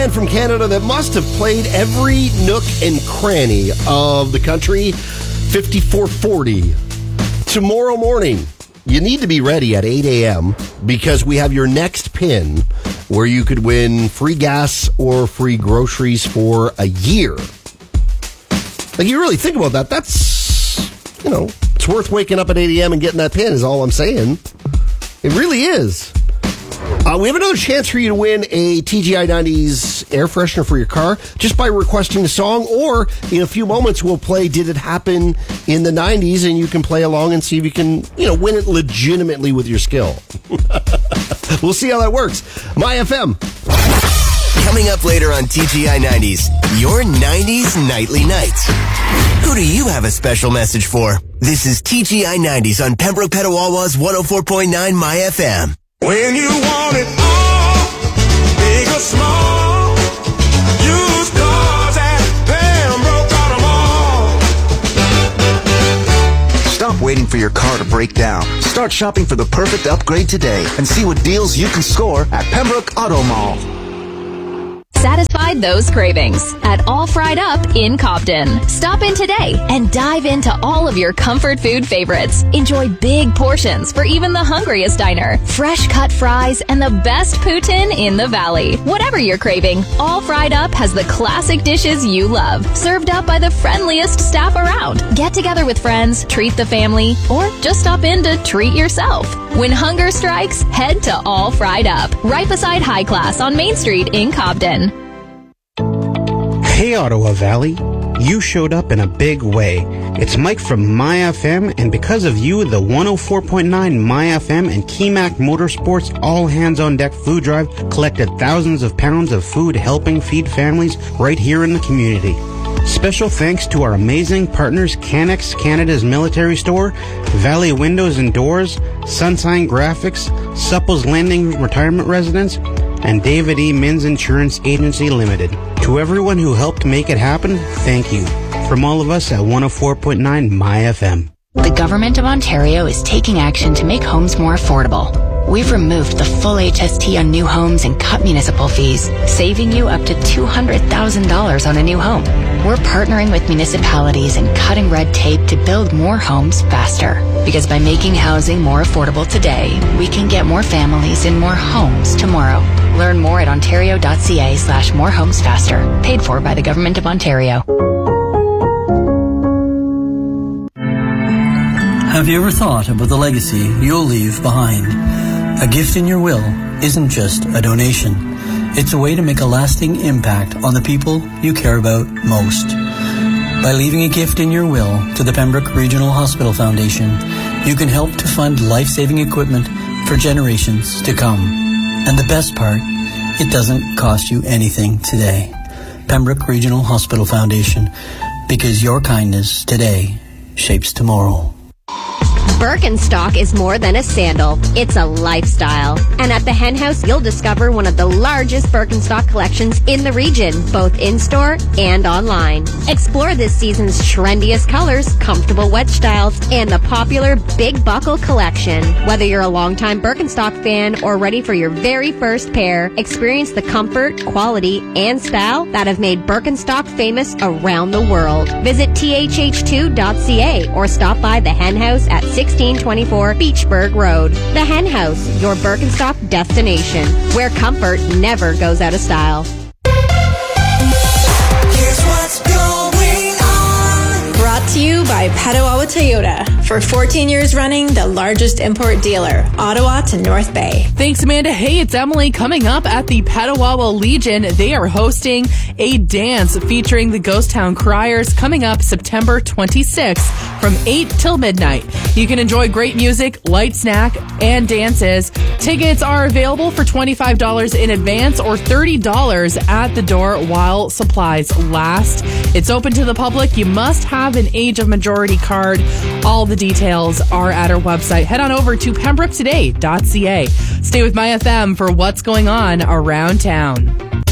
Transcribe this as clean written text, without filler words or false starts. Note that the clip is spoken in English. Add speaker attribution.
Speaker 1: And from Canada that must have played every nook and cranny of the country, 5440. Tomorrow morning, you need to be ready at 8 a.m. because we have your next pin where you could win free gas or free groceries for a year. Like, you really think about that, that's, it's worth waking up at 8 a.m. and getting that pin is all I'm saying. It really is. We have another chance for you to win a TGI 90s air freshener for your car just by requesting a song, or in a few moments we'll play Did It Happen in the 90s, and you can play along and see if you can, win it legitimately with your skill. We'll see how that works. My FM.
Speaker 2: Coming up later on TGI 90s, your 90s Nightly Nights. Who do you have a special message for? This is TGI 90s on Pembroke Petawawa's 104.9 My FM.
Speaker 3: When you want it all, big or small, use cars at Pembroke Auto Mall.
Speaker 4: Stop waiting for your car to break down. Start shopping for the perfect upgrade today and see what deals you can score at Pembroke Auto Mall.
Speaker 5: Satisfied those cravings at All Fried Up in Cobden. Stop in today and dive into all of your comfort food favorites. Enjoy big portions for even the hungriest diner, fresh cut fries, and the best poutine in the valley. Whatever you're craving, All Fried Up has the classic dishes you love, served up by the friendliest staff around. Get together with friends, treat the family, or just stop in to treat yourself. When hunger strikes, head to All Fried Up, right beside High Class on Main Street in Cobden.
Speaker 6: Hey, Ottawa Valley. You showed up in a big way. It's Mike from My FM, and because of you, the 104.9 My FM and Kemac Motorsports All Hands on Deck food drive collected thousands of pounds of food helping feed families right here in the community. Special thanks to our amazing partners Canex Canada's Military Store, Valley Windows and Doors, Sunshine Graphics, Supple's Landing Retirement Residence, and David E. Mins Insurance Agency Limited. To everyone who helped make it happen, thank you. From all of us at 104.9 My FM.
Speaker 7: The Government of Ontario is taking action to make homes more affordable. We've removed the full HST on new homes and cut municipal fees, saving you up to $200,000 on a new home. We're partnering with municipalities and cutting red tape to build more homes faster. Because by making housing more affordable today, we can get more families in more homes tomorrow. Learn more at ontario.ca/morehomesfaster. Paid for by the Government of Ontario.
Speaker 8: Have you ever thought about the legacy you'll leave behind? A gift in your will isn't just a donation. It's a way to make a lasting impact on the people you care about most. By leaving a gift in your will to the Pembroke Regional Hospital Foundation, you can help to fund life-saving equipment for generations to come. And the best part, it doesn't cost you anything today. Pembroke Regional Hospital Foundation, because your kindness today shapes tomorrow.
Speaker 9: Birkenstock is more than a sandal. It's a lifestyle. And at the Hen House, you'll discover one of the largest Birkenstock collections in the region, both in-store and online. Explore this season's trendiest colors, comfortable wedge styles, and the popular Big Buckle collection. Whether you're a longtime Birkenstock fan or ready for your very first pair, experience the comfort, quality, and style that have made Birkenstock famous around the world. Visit thh2.ca or stop by the Hen House at 1624 Beachburg Road. The Hen House, your Birkenstock destination, where comfort never goes out of style.
Speaker 3: Here's what's going on.
Speaker 10: Brought to you by Petawawa Toyota. For 14 years running, the largest import dealer, Ottawa to North Bay.
Speaker 11: Thanks, Amanda. Hey, it's Emily. Coming up at the Petawawa Legion, they are hosting a dance featuring the Ghost Town Criers coming up September 26th from 8 till midnight. You can enjoy great music, light snack, and dances. Tickets are available for $25 in advance or $30 at the door while supplies last. It's open to the public. You must have an age of majority card. All the details are at our website. Head on over to pembroketoday.ca. Stay with My FM for what's going on around town.